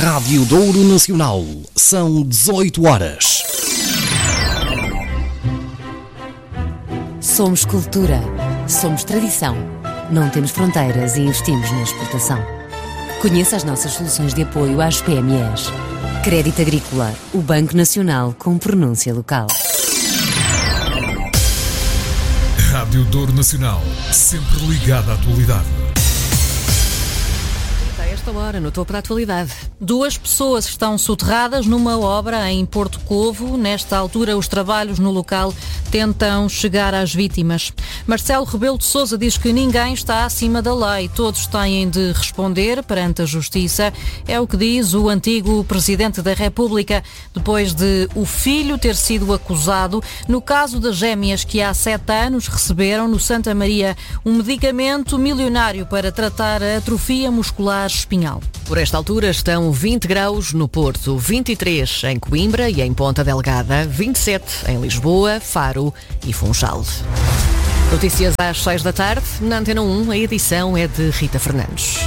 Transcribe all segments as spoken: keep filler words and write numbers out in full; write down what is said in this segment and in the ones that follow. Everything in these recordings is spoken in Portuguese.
Rádio Douro Nacional. São dezoito horas. Somos cultura. Somos tradição. Não temos fronteiras e investimos na exportação. Conheça as nossas soluções de apoio às P M Es. Crédito Agrícola, o Banco Nacional com pronúncia local. Rádio Douro Nacional, sempre ligada à atualidade. A esta hora, no topo da atualidade. Duas pessoas estão soterradas numa obra em Porto Covo. Nesta altura, os trabalhos no local tentam chegar às vítimas. Marcelo Rebelo de Sousa diz que ninguém está acima da lei. Todos têm de responder perante a Justiça. É o que diz o antigo Presidente da República, depois de o filho ter sido acusado no caso das gêmeas que há sete anos receberam no Santa Maria um medicamento milionário para tratar a atrofia muscular espinhal. Por esta altura estão vinte graus no Porto, vinte e três em Coimbra e em Ponta Delgada, vinte e sete em Lisboa, Faro e Funchal. Notícias às seis da tarde, na Antena um, a edição é de Rita Fernandes.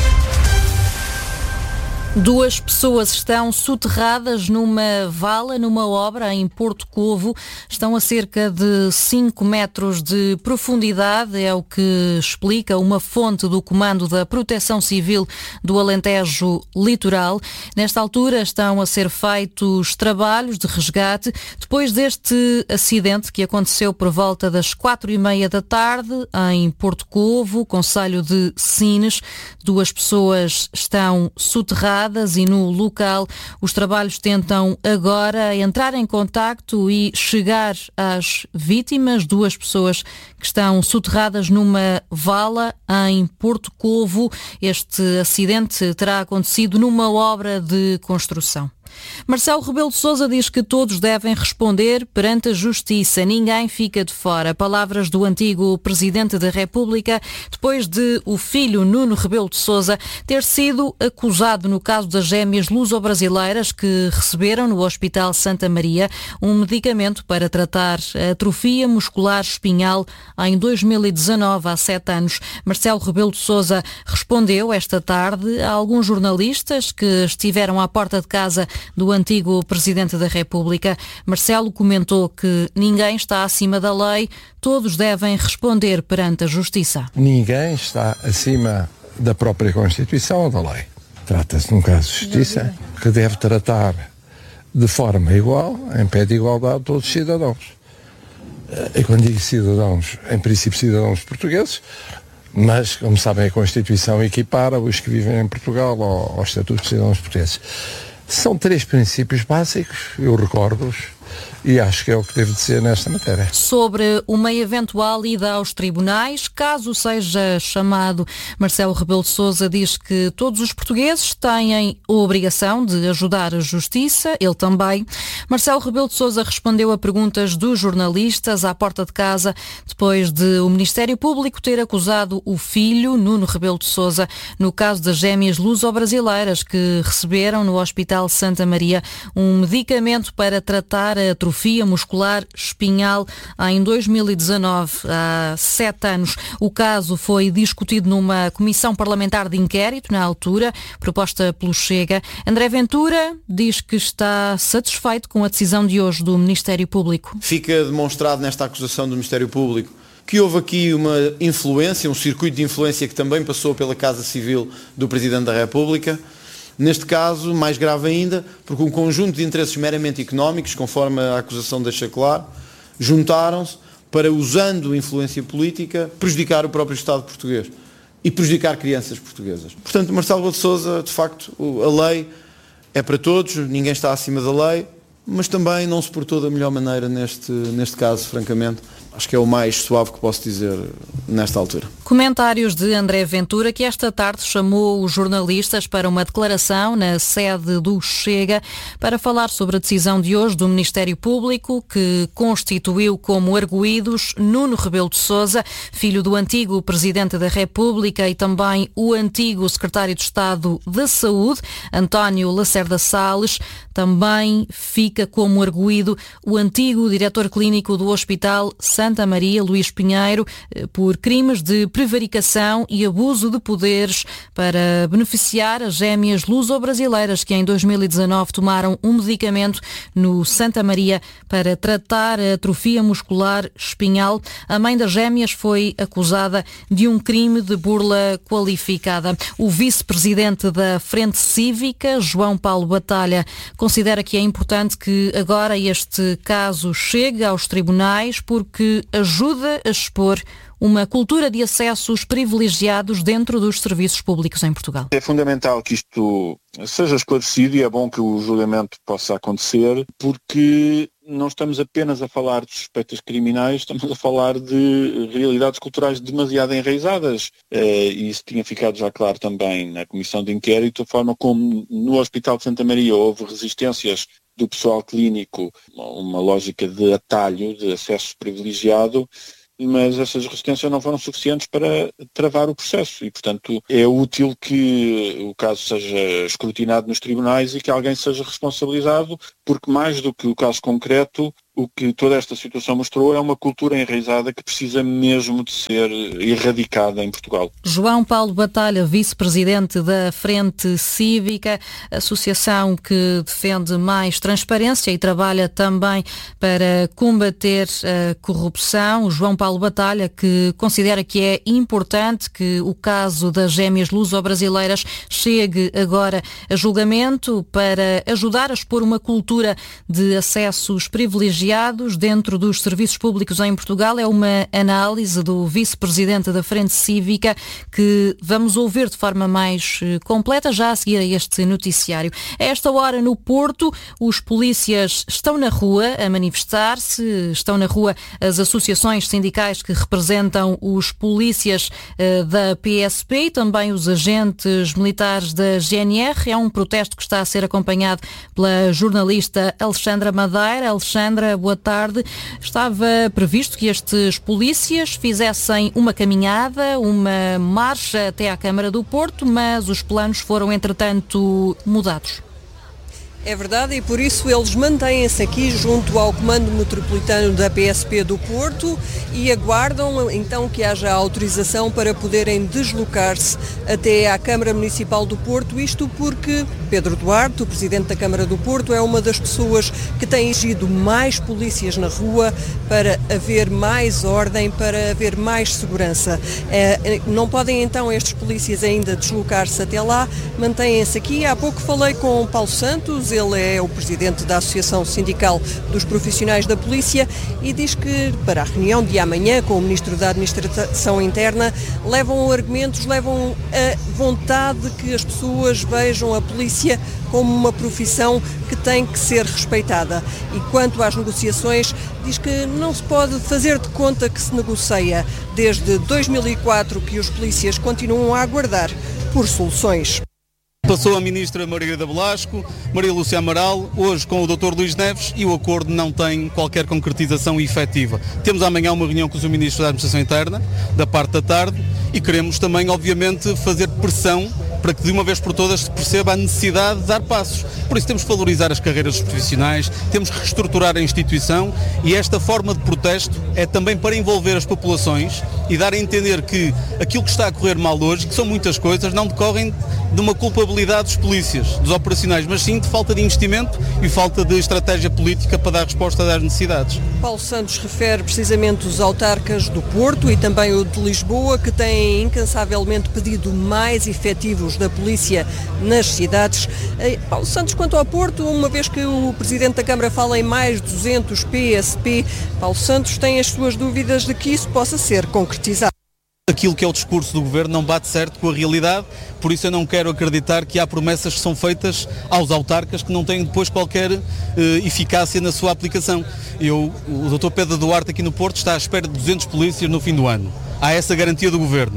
Duas pessoas estão soterradas numa vala, numa obra em Porto Covo. Estão a cerca de cinco metros de profundidade, é o que explica uma fonte do Comando da Proteção Civil do Alentejo Litoral. Nesta altura estão a ser feitos trabalhos de resgate depois deste acidente que aconteceu por volta das quatro e meia da tarde em Porto Covo, concelho de Sines. Duas pessoas estão soterradas e no local os trabalhos tentam agora entrar em contacto e chegar às vítimas, duas pessoas que estão soterradas numa vala em Porto Covo. Este acidente terá acontecido numa obra de construção. Marcelo Rebelo de Sousa diz que todos devem responder perante a Justiça. Ninguém fica de fora. Palavras do antigo Presidente da República, depois de o filho Nuno Rebelo de Sousa ter sido acusado no caso das gêmeas luso-brasileiras que receberam no Hospital Santa Maria um medicamento para tratar a atrofia muscular espinhal em dois mil e dezanove, há sete anos. Marcelo Rebelo de Sousa respondeu esta tarde a alguns jornalistas que estiveram à porta de casa do antigo Presidente da República. Marcelo comentou que ninguém está acima da lei, todos devem responder perante a Justiça. Ninguém está acima da própria Constituição ou da lei. Trata-se de um caso de justiça que deve tratar de forma igual, em pé de igualdade, todos os cidadãos. E quando digo cidadãos, em princípio cidadãos portugueses, mas, como sabem, a Constituição equipara os que vivem em Portugal ao, ao Estatuto de Cidadãos Portugueses. São três princípios básicos, eu recordo-os, e acho que é o que devo dizer nesta matéria. Sobre uma eventual ida aos tribunais, caso seja chamado, Marcelo Rebelo de Sousa diz que todos os portugueses têm a obrigação de ajudar a Justiça, ele também. Marcelo Rebelo de Sousa respondeu a perguntas dos jornalistas à porta de casa, depois de o Ministério Público ter acusado o filho, Nuno Rebelo de Sousa, no caso das gêmeas luso-brasileiras que receberam no Hospital Santa Maria um medicamento para tratar a atrofia muscular espinhal em dois mil e dezanove, há sete anos. O caso foi discutido numa comissão parlamentar de inquérito, na altura, proposta pelo Chega. André Ventura diz que está satisfeito com a decisão de hoje do Ministério Público. Fica demonstrado nesta acusação do Ministério Público que houve aqui uma influência, um circuito de influência que também passou pela Casa Civil do Presidente da República. Neste caso, mais grave ainda, porque um conjunto de interesses meramente económicos, conforme a acusação deixa claro, juntaram-se para, usando influência política, prejudicar o próprio Estado português e prejudicar crianças portuguesas. Portanto, Marcelo Rebelo de Sousa, de facto, a lei é para todos, ninguém está acima da lei, mas também não se portou da melhor maneira neste, neste caso, francamente. Acho que é o mais suave que posso dizer nesta altura. Comentários de André Ventura, que esta tarde chamou os jornalistas para uma declaração na sede do Chega para falar sobre a decisão de hoje do Ministério Público, que constituiu como arguídos Nuno Rebelo de Sousa, filho do antigo Presidente da República, e também o antigo Secretário de Estado da Saúde, António Lacerda Salles. Também fica fica como arguido o antigo diretor clínico do Hospital Santa Maria, Luís Pinheiro, por crimes de prevaricação e abuso de poderes para beneficiar as gêmeas luso-brasileiras que em dois mil e dezanove tomaram um medicamento no Santa Maria para tratar a atrofia muscular espinhal. A mãe das gêmeas foi acusada de um crime de burla qualificada. O vice-presidente da Frente Cívica, João Paulo Batalha, considera que é importante que agora este caso chegue aos tribunais porque ajuda a expor uma cultura de acessos privilegiados dentro dos serviços públicos em Portugal. É fundamental que isto seja esclarecido e é bom que o julgamento possa acontecer, porque não estamos apenas a falar de suspeitas criminais, estamos a falar de realidades culturais demasiado enraizadas. E isso tinha ficado já claro também na Comissão de Inquérito, a forma como no Hospital de Santa Maria houve resistências do pessoal clínico, uma lógica de atalho, de acesso privilegiado, mas essas resistências não foram suficientes para travar o processo e, portanto, é útil que o caso seja escrutinado nos tribunais e que alguém seja responsabilizado, porque mais do que o caso concreto, o que toda esta situação mostrou é uma cultura enraizada que precisa mesmo de ser erradicada em Portugal. João Paulo Batalha, vice-presidente da Frente Cívica, associação que defende mais transparência e trabalha também para combater a corrupção. João Paulo Batalha, que considera que é importante que o caso das gêmeas luso-brasileiras chegue agora a julgamento para ajudar a expor uma cultura de acessos privilegiados dentro dos serviços públicos em Portugal. É uma análise do vice-presidente da Frente Cívica que vamos ouvir de forma mais completa já a seguir a este noticiário. A esta hora no Porto, os polícias estão na rua a manifestar-se, estão na rua as associações sindicais que representam os polícias uh, da P S P e também os agentes militares da G N R. É um protesto que está a ser acompanhado pela jornalista Alexandra Madeira. Alexandra, boa tarde. Estava previsto que estes polícias fizessem uma caminhada, uma marcha até à Câmara do Porto, mas os planos foram, entretanto, mudados. É verdade, e por isso eles mantêm-se aqui junto ao Comando Metropolitano da P S P do Porto e aguardam então que haja autorização para poderem deslocar-se até à Câmara Municipal do Porto, isto porque Pedro Duarte, o Presidente da Câmara do Porto, é uma das pessoas que tem exigido mais polícias na rua para haver mais ordem, para haver mais segurança. É, não podem então estes polícias ainda deslocar-se até lá, mantêm-se aqui. Há pouco falei com o Paulo Santos, ele é o presidente da Associação Sindical dos Profissionais da Polícia e diz que para a reunião de amanhã com o Ministro da Administração Interna levam argumentos, levam a vontade de que as pessoas vejam a polícia como uma profissão que tem que ser respeitada. E quanto às negociações, diz que não se pode fazer de conta que se negocia. Desde dois mil e quatro que os polícias continuam a aguardar por soluções. Passou a ministra Margarida Velasco, Maria Lúcia Amaral, hoje com o doutor Luís Neves e o acordo não tem qualquer concretização efetiva. Temos amanhã uma reunião com o Ministro da Administração Interna, da parte da tarde, e queremos também, obviamente, fazer pressão para que de uma vez por todas se perceba a necessidade de dar passos. Por isso temos que valorizar as carreiras dos profissionais, temos que reestruturar a instituição e esta forma de protesto é também para envolver as populações e dar a entender que aquilo que está a correr mal hoje, que são muitas coisas, não decorrem de uma culpabilidade dos polícias, dos operacionais, mas sim de falta de investimento e falta de estratégia política para dar resposta às necessidades. Paulo Santos refere precisamente os autarcas do Porto e também o de Lisboa, que têm incansavelmente pedido mais efetivos da polícia nas cidades. Paulo Santos, quanto ao Porto, uma vez que o Presidente da Câmara fala em mais duzentos P S P, Paulo Santos tem as suas dúvidas de que isso possa ser concretizado. Aquilo que é o discurso do Governo não bate certo com a realidade, por isso eu não quero acreditar que há promessas que são feitas aos autarcas que não têm depois qualquer uh, eficácia na sua aplicação. Eu, o doutor Pedro Duarte aqui no Porto está à espera de duzentos polícias no fim do ano. Há essa garantia do Governo.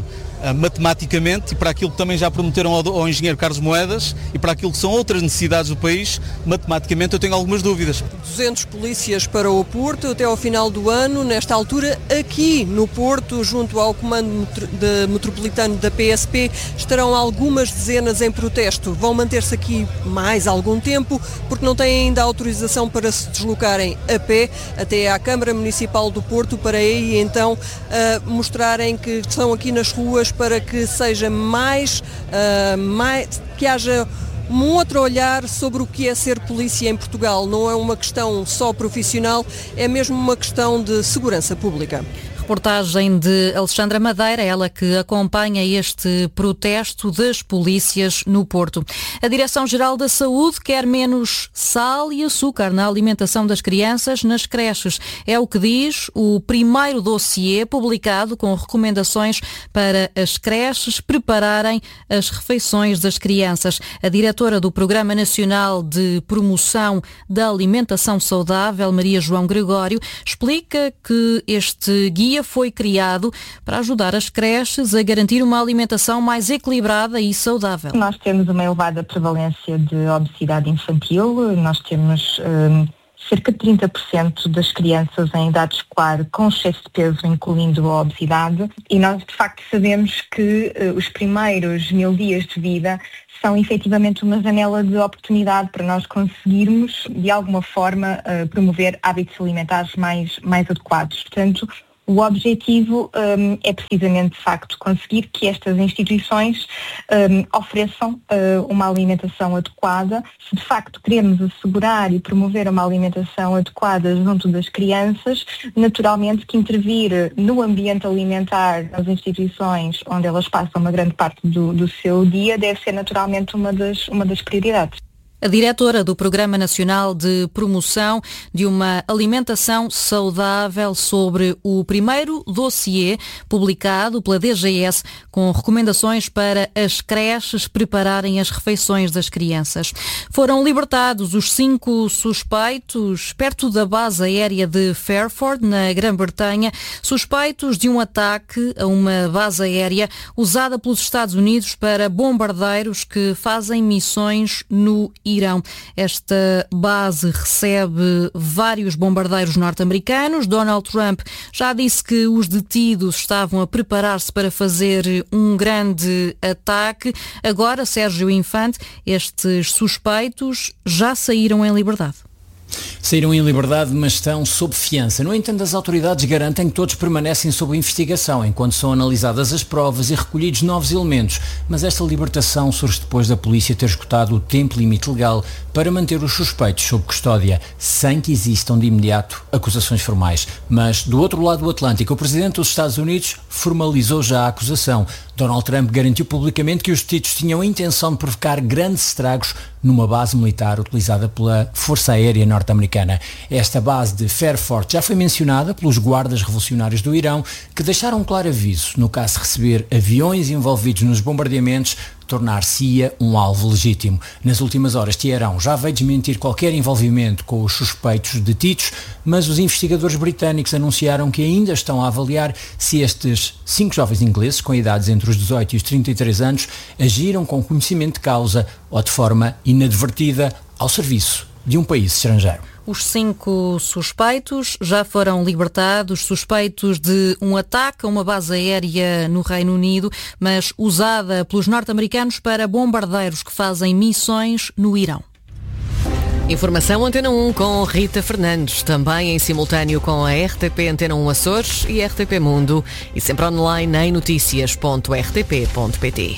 uh, matematicamente, e para aquilo que também já prometeram ao, ao engenheiro Carlos Moedas e para aquilo que são outras necessidades do país, matematicamente eu tenho algumas dúvidas. duzentos polícias para o Porto até ao final do ano. Nesta altura, aqui no Porto, junto ao comando de metropolitano da P S P, estarão algumas dezenas em protesto. Vão manter-se aqui mais algum tempo, porque não têm ainda autorização para se deslocarem a pé até à Câmara Municipal do Porto, para aí então uh, mostrarem que estão aqui nas ruas, para que seja mais, uh, mais que haja um outro olhar sobre o que é ser polícia em Portugal. Não é uma questão só profissional, é mesmo uma questão de segurança pública. Reportagem de Alexandra Madeira, ela que acompanha este protesto das polícias no Porto. A Direção-Geral da Saúde quer menos sal e açúcar na alimentação das crianças nas creches. É o que diz o primeiro dossiê publicado com recomendações para as creches prepararem as refeições das crianças. A diretora do Programa Nacional de Promoção da Alimentação Saudável, Maria João Gregório, explica que este guia foi criado para ajudar as creches a garantir uma alimentação mais equilibrada e saudável. Nós temos uma elevada prevalência de obesidade infantil. Nós temos um, cerca de trinta por cento das crianças em idade escolar com excesso de peso, incluindo a obesidade, e nós de facto sabemos que uh, os primeiros mil dias de vida são efetivamente uma janela de oportunidade para nós conseguirmos, de alguma forma, uh, promover hábitos alimentares mais, mais adequados. Portanto, o objetivo um, é precisamente, de facto, conseguir que estas instituições um, ofereçam uh, uma alimentação adequada. Se, de facto, queremos assegurar e promover uma alimentação adequada junto das crianças, naturalmente que intervir no ambiente alimentar das instituições onde elas passam uma grande parte do, do seu dia deve ser, naturalmente, uma das, uma das prioridades. A diretora do Programa Nacional de Promoção de uma Alimentação Saudável sobre o primeiro dossiê publicado pela D G S com recomendações para as creches prepararem as refeições das crianças. Foram libertados os cinco suspeitos perto da base aérea de Fairford, na Grã-Bretanha, suspeitos de um ataque a uma base aérea usada pelos Estados Unidos para bombardeiros que fazem missões no Irão. Esta base recebe vários bombardeiros norte-americanos. Donald Trump já disse que os detidos estavam a preparar-se para fazer um grande ataque. Agora, Sérgio Infante, estes suspeitos já saíram em liberdade. Saíram em liberdade, mas estão sob fiança. No entanto, as autoridades garantem que todos permanecem sob investigação, enquanto são analisadas as provas e recolhidos novos elementos. Mas esta libertação surge depois da polícia ter esgotado o tempo limite legal para manter os suspeitos sob custódia, sem que existam de imediato acusações formais. Mas, do outro lado do Atlântico, o presidente dos Estados Unidos formalizou já a acusação. Donald Trump garantiu publicamente que os detidos tinham a intenção de provocar grandes estragos numa base militar utilizada pela Força Aérea Norte-Americana. Esta base de Fairford já foi mencionada pelos guardas revolucionários do Irão, que deixaram um claro aviso no caso de receber aviões envolvidos nos bombardeamentos, tornar-se-ia um alvo legítimo. Nas últimas horas, Teherão já veio desmentir qualquer envolvimento com os suspeitos detidos, mas os investigadores britânicos anunciaram que ainda estão a avaliar se estes cinco jovens ingleses, com idades entre os dezoito e os trinta e três anos, agiram com conhecimento de causa ou de forma inadvertida ao serviço de um país estrangeiro. Os cinco suspeitos já foram libertados, suspeitos de um ataque a uma base aérea no Reino Unido, mas usada pelos norte-americanos para bombardeiros que fazem missões no Irão. Informação Antena um com Rita Fernandes, também em simultâneo com a R T P Antena um Açores e R T P Mundo e sempre online em notícias ponto r t p ponto p t.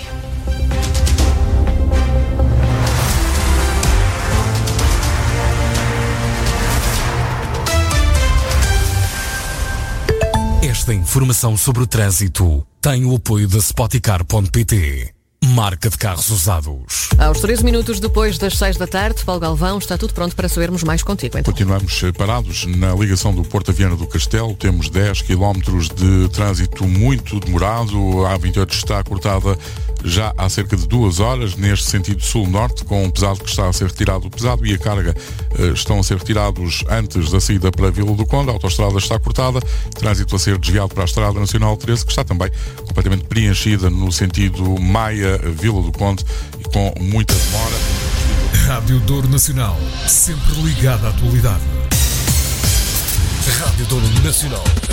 Esta informação sobre o trânsito tem o apoio da Spoticar ponto pt. marca de carros usados. Aos treze minutos depois das seis da tarde, Paulo Galvão, está tudo pronto para sabermos mais contigo. Então. Continuamos parados na ligação do Porto a Viana do Castelo. Temos dez quilómetros de trânsito muito demorado. A A vinte e oito está cortada já há cerca de duas horas, neste sentido sul-norte, com um pesado que está a ser retirado. O pesado e a carga eh, estão a ser retirados antes da saída para a Vila do Conde. A autoestrada está cortada, trânsito a ser desviado para a Estrada Nacional treze, que está também completamente preenchida no sentido Maia-Vila do Conde e com muita demora. Rádio Douro Nacional, sempre ligada à atualidade. Rádio Douro Nacional.